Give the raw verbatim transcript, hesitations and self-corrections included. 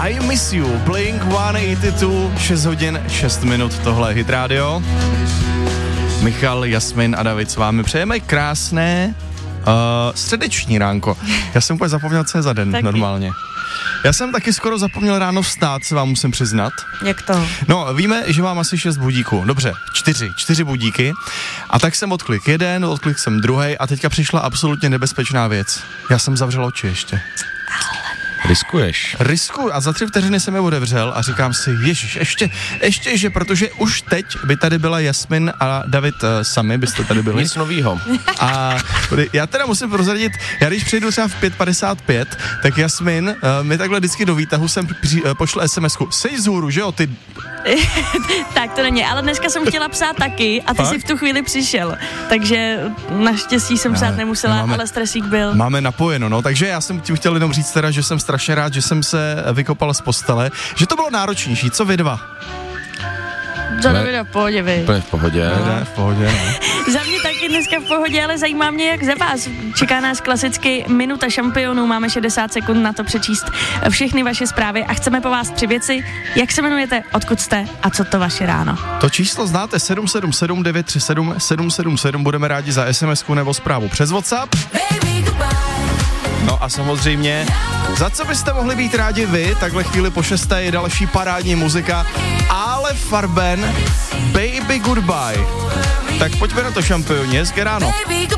I Miss You, Blink sto osmdesát dva, šest hodin, šest minut, tohle je Hit Radio. Michal, Jasmin a David s vámi přejeme krásné uh, středeční ránko. Já jsem úplně zapomněl, co je za den taky. Normálně. Já jsem taky skoro zapomněl ráno vstát, se vám musím přiznat. Jak to? No, víme, že mám asi šest budíků. Dobře, čtyři, čtyři budíky. A tak jsem odklik jeden, odklik jsem druhej a teďka přišla absolutně nebezpečná věc. Já jsem zavřel oči ještě. Riskuješ. Riskuju a za tři vteřiny jsem je otevřel a říkám si, ježiš, ještě, ještě, že protože už teď by tady byla Jasmin a David uh, sami, byste tady byli. Nic novýho. A já teda musím prozradit, já když přijdu třeba v pět padesát pět, tak Jasmin uh, mi takhle vždycky do výtahu sem při, uh, pošle es em esku. Sej vzhůru, že jo, ty... Tak to není, ale dneska jsem chtěla psát taky a ty Fakt? jsi v tu chvíli přišel, takže naštěstí jsem psát nemusela, máme, ale stresík byl. Máme napojeno, no, takže já jsem tím chtěl jenom říct teda, že jsem strašně rád, že jsem se vykopal z postele, že to bylo náročnější, co vy dva? Za Davida v pohodě, vy. Úplně v pohodě. No. Ne, v pohodě, no. Za mě taky dneska v pohodě, ale zajímá mě, jak za vás. Čeká nás klasicky minuta šampionů, máme šedesát sekund na to přečíst všechny vaše zprávy a chceme po vás tři věci. Jak se jmenujete, odkud jste a co to vaše ráno? To číslo znáte sedm sedm sedm devět tři sedm sedm sedm sedm, budeme rádi za es em esku nebo zprávu přes WhatsApp. No a samozřejmě, za co byste mohli být rádi vy, takhle chvíli po šesté je další parádní muzika, ale Farben, Baby Goodbye. Tak pojďme na to, šampioni, hezké ráno.